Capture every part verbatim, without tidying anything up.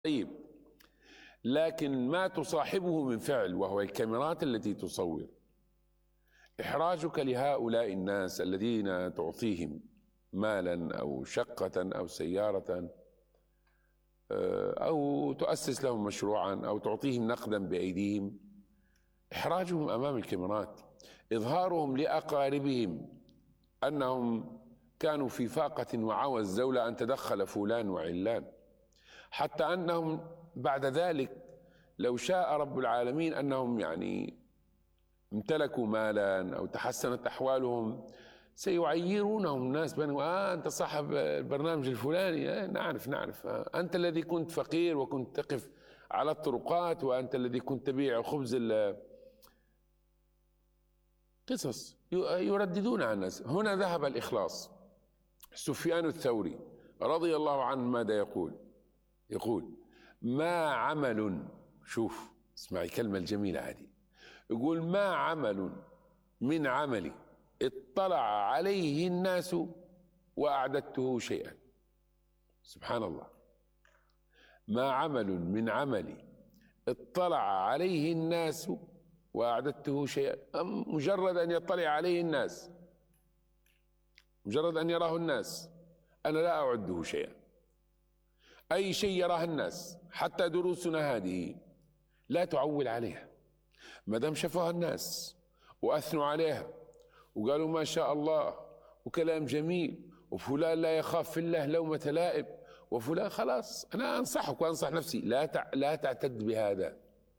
طيب، لكن ما تصاحبه من فعل وهو الكاميرات التي تصور، إحراجك لهؤلاء الناس الذين تعطيهم مالا أو شقة أو سيارة أو تؤسس لهم مشروعا أو تعطيهم نقدا بأيديهم، إحراجهم أمام الكاميرات، إظهارهم لأقاربهم أنهم كانوا في فاقة وعوز لولا أن تدخل فلان وعلان، حتى أنهم بعد ذلك لو شاء رب العالمين أنهم يعني امتلكوا مالا أو تحسنت أحوالهم سيعيرونهم الناس بأنه آه أنت صاحب البرنامج الفلاني، آه نعرف نعرف آه أنت الذي كنت فقير وكنت تقف على الطرقات، وأنت الذي كنت تبيع خبز قصص يرددون عن الناس. هنا ذهب الإخلاص. سفيان الثوري رضي الله عنه ماذا يقول؟ يقول ما عمل، شوف اسمعي الكلمة الجميلة هذه، يقول ما عمل من عملي اطلع عليه الناس وأعددته شيئا. سبحان الله، ما عمل من عملي اطلع عليه الناس وأعددته شيئا. مجرد أن يطلع عليه الناس، مجرد أن يراه الناس، أنا لا أعده شيئا. أي شيء يراه الناس، حتى دروسنا هذه لا تعول عليها، ما دام شافوها الناس وأثنوا عليها وقالوا ما شاء الله وكلام جميل وفلان لا يخاف في الله لومة لائم وفلان، خلاص أنا أنصحك وأنصح نفسي لا تع... لا تعتد بهذا،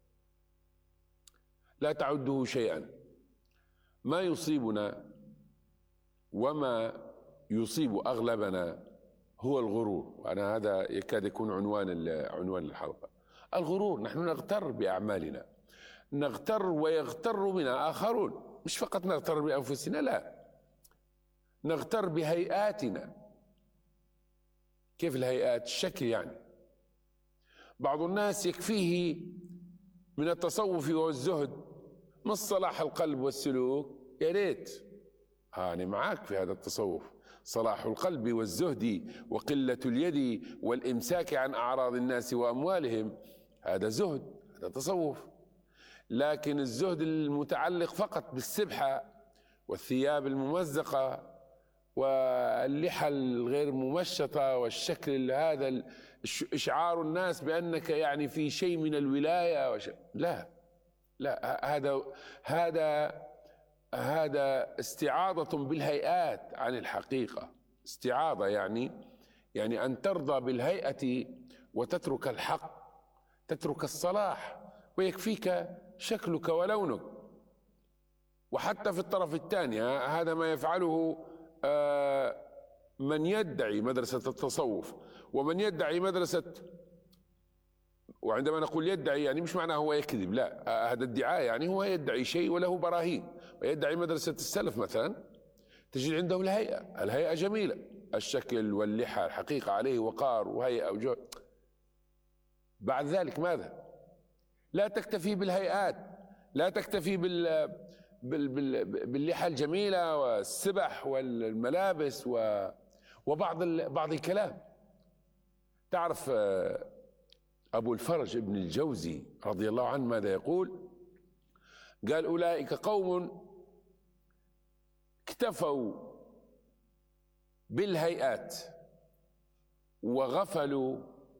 لا تعده شيئا. ما يصيبنا وما يصيب أغلبنا هو الغرور، وأنا هذا يكاد يكون عنوان عنوان الحلقة. الغرور، نحن نغتر بأعمالنا، نغتر ويغتر بنا آخرون، مش فقط نغتر بأنفسنا، لا، نغتر بهيئاتنا. كيف الهيئات؟ الشكل يعني. بعض الناس يكفيه من التصوف والزهد مش صلاح القلب والسلوك، يا ريت أنا معاك في هذا التصوف، صلاح القلب والزهد وقلة اليد والإمساك عن أعراض الناس وأموالهم، هذا زهد، هذا تصوف. لكن الزهد المتعلق فقط بالسبحة والثياب الممزقة واللحى الغير ممشطة والشكل هذا، إشعار الناس بأنك يعني في شيء من الولاية وش... لا لا، هذا هذا هذا استعاضة بالهيئات عن الحقيقة. استعاضة يعني يعني أن ترضى بالهيئة وتترك الحق، تترك الصلاح، ويكفيك شكلك ولونك. وحتى في الطرف الثاني هذا ما يفعله من يدعي مدرسة التصوف ومن يدعي مدرسة، وعندما نقول يدعي يعني مش معناه هو يكذب، لا، هذا ادعاء يعني هو يدعي شيء وله براهين. ويدعي مدرسة السلف مثلا، تجد عنده الهيئة، الهيئة جميلة، الشكل واللحى الحقيقة عليه وقار وهيئة وجو. بعد ذلك ماذا؟ لا تكتفي بالهيئات، لا تكتفي بال باللحى الجميلة والسبح والملابس و... وبعض ال... بعض الكلام. تعرف أبو الفرج ابن الجوزي رضي الله عنه ماذا يقول؟ قال أولئك قوم اكتفوا بالهيئات وغفلوا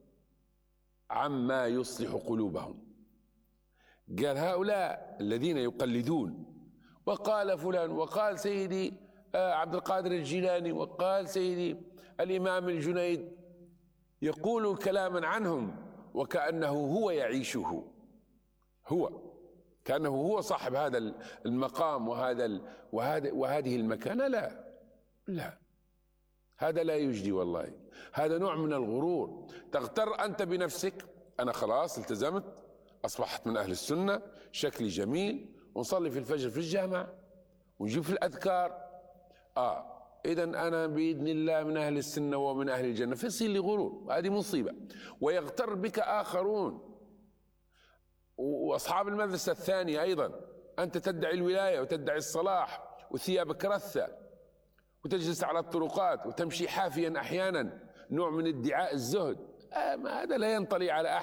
عما يصلح قلوبهم. قال هؤلاء الذين يقلدون، وقال فلان وقال سيدي عبد القادر الجيلاني وقال سيدي الإمام الجنيد، يقول كلاما عنهم وكأنه هو يعيشه، هو كأنه هو صاحب هذا المقام وهذا وهذا وهذه المكانة. لا لا، هذا لا يجدي والله، هذا نوع من الغرور. تغتر أنت بنفسك، أنا خلاص التزمت، أصبحت من أهل السنة، شكلي جميل، ونصلي في الفجر في الجامع ونجيب في الأذكار، آه إذا أنا بإذن الله من أهل السنة ومن أهل الجنة، فيصير لي غرور، هذه مصيبة. ويغتر بك آخرون، وأصحاب المدرسة الثانية أيضا، أنت تدعي الولاية وتدعي الصلاح وثيابك رثة وتجلس على الطرقات وتمشي حافيا أحيانا، نوع من ادعاء الزهد، آه، ما هذا لا ينطلي على أحد.